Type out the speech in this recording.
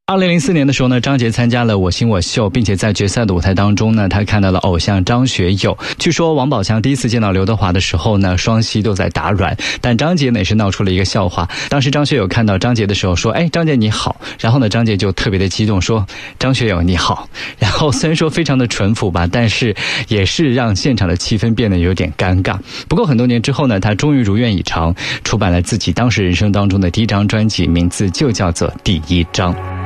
2004年的时候呢，张杰参加了《我型我秀》，并且在决赛的舞台当中呢，他看到了偶像张学友。据说王宝强第一次见到刘德华的时候呢，双膝都在打软，但张杰呢也是闹出了一个笑话。当时张学友看到张杰的时候说：“哎，张杰你好。”然后呢，张杰就特别的激动说：“张学友你好。”然后虽然说非常的淳朴吧，但是也是让现场的气氛变得有点尴尬。不过很多年之后呢，他终于如愿以偿，出版了自己当时人生当中的第一张专辑，名字就叫做《第一章》。